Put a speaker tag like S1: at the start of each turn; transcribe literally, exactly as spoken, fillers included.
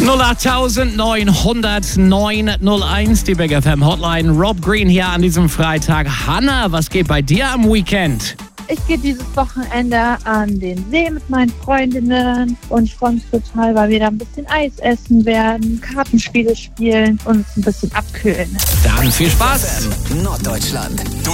S1: null acht neunhundert neunhunderteins, die Big F M Hotline. Rob Green hier an diesem Freitag. Hanna, was geht bei dir am Weekend?
S2: Ich gehe dieses Wochenende an den See mit meinen Freundinnen und ich freue mich total, weil wir da ein bisschen Eis essen werden, Kartenspiele spielen und uns ein bisschen abkühlen.
S1: Dann viel Spaß!
S3: Norddeutschland.